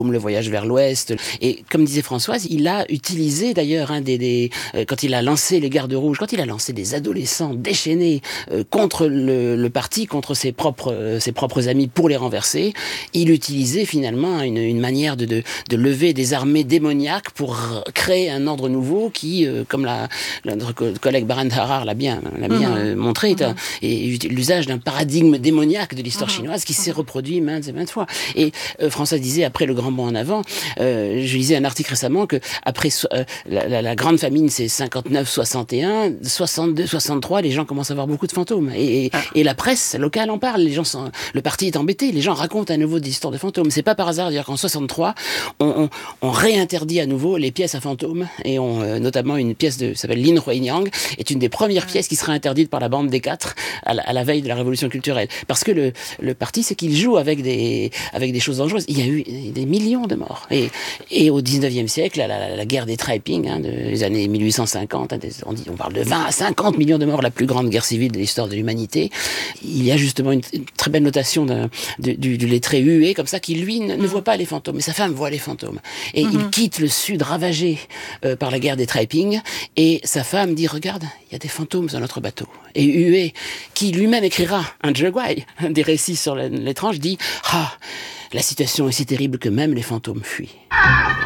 le voyage vers l'Ouest. Et comme disait Françoise, il a utilisé d'ailleurs quand il a lancé les Gardes Rouges, quand il a lancé des adolescents déchaînés contre le parti, contre ses propres amis pour les renverser, il utilisait finalement une manière de lever des armées démoniaques pour créer un ordre nouveau qui, comme notre collègue Baran Harar l'a bien montré, est l'usage d'un paradigme démoniaque de l'histoire chinoise qui s'est reproduit maintes et maintes fois. Et François disait, après le grand bond en avant, je lisais un article récemment que après la grande famine, c'est 59-61, 62-63, les gens commencent à avoir beaucoup de fantômes. Et la presse locale en parle. Le parti est embêté. Les gens racontent à nouveau des histoires de fantômes. C'est pas par hasard d'ailleurs qu'en 63, on réinterdit à nouveau les pièces à fantômes. Et notamment une pièce qui s'appelle Lin Huinyang est une des premières pièces qui sera interdite par la bande des quatre à la veille de la révolution culturelle. Parce que le parti, c'est qu'il joue avec des choses dangereuses. Il y a eu des millions de morts. Et au 19e siècle, la guerre des Taiping, des années 1850, on parle de 20 à 50 millions de morts, la plus grande guerre civile de l'histoire de l'humanité. Il y a justement une très belle notation du lettré hué, comme ça, qui lui ne voit pas les fantômes, mais sa femme voit les fantômes. Et il quitte le sud ravagé par la guerre des Taiping, et sa femme dit, regarde, il y a des fantômes sur notre bateau. Et Hué, qui lui-même écrira un Zheguai, des récits sur l'étrange, dit, la situation est si terrible que même les fantômes fuient.